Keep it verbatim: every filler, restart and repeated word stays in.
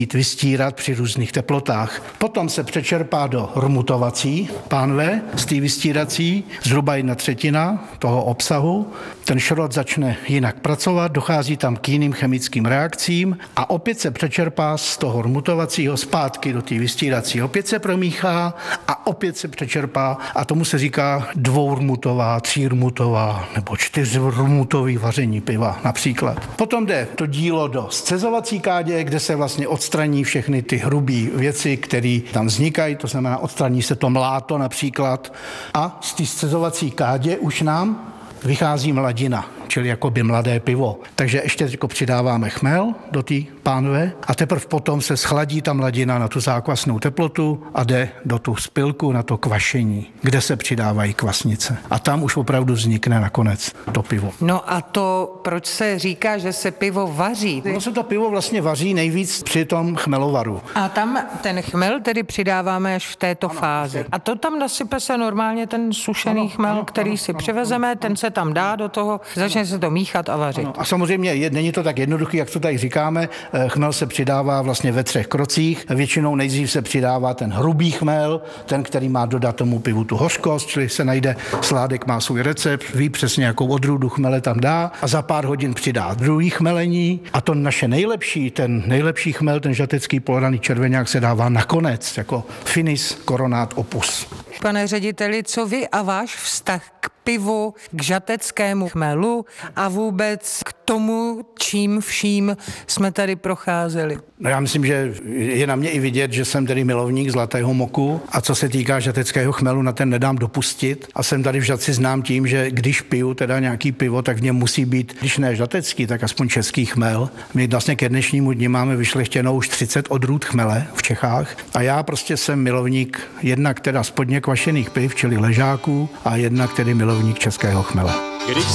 vystírat při různých teplotách. Potom se přečerpá do rmutovací pánve z té vystírací, zhruba jedna třetina toho obsahu. Ten šrot začne jinak pracovat, dochází tam k jiným chemickým reakcím a opět se přečerpá z toho rmutovacího zpátky do té vystírací. Opět se promíchá a opět se přečerpá a tomu se říká dvourmutová, třírmutová nebo čtyřrmutový vaření piva například. Potom jde to dílo do scezovací kádě, kde se vlastně odstraní všechny ty hrubé věci, které tam vznikají, to znamená odstraní se to mláto například a z té scezovací kádě už nám vychází mladina, čili jakoby mladé pivo. Takže ještě jako přidáváme chmel do té pánve a teprve potom se schladí ta mladina na tu zákvasnou teplotu a jde do tu spilku na to kvašení, kde se přidávají kvasnice. A tam už opravdu vznikne nakonec to pivo. No a to, proč se říká, že se pivo vaří? No se to pivo vlastně vaří nejvíc při tom chmelovaru. A tam ten chmel tedy přidáváme až v této ano, fázi. je. A to tam nasype se normálně ten sušený Ano, chmel, ano, který ano, si ano, přivezeme, ano, ten se tam dá do toho, začne se to míchat a vařit. Ano, a samozřejmě je, není to tak jednoduchý, jak to tady říkáme. Chmel se přidává vlastně ve třech krocích. Většinou nejdřív se přidává ten hrubý chmel, ten, který má dodat tomu pivu tu hořkost, čili se najde sládek, má svůj recept, ví přesně, jakou odrůdu chmele tam dá a za pár hodin přidá druhý chmelení a to naše nejlepší, ten nejlepší chmel, ten žatecký poloraný červeňák se dává nakonec, jako finis coronat opus. Pane řediteli, co vy a váš vztah k pivu, k žateckému chmelu a vůbec k tomu, čím vším jsme tady procházeli? No já myslím, že je na mě i vidět, že jsem tedy milovník zlatého moku a co se týká žateckého chmelu, na ten nedám dopustit a jsem tady v Žatci znám tím, že když piju teda nějaký pivo, tak v něm musí být, když ne žatecký, tak aspoň český chmel. My vlastně ke dnešnímu dni máme vyšlechtěnou už třicet odrůd chmele v Čechách a já prostě jsem milovník jednak teda spodně kvašených piv, čili ležáků a jednak tedy milovník českého chmele.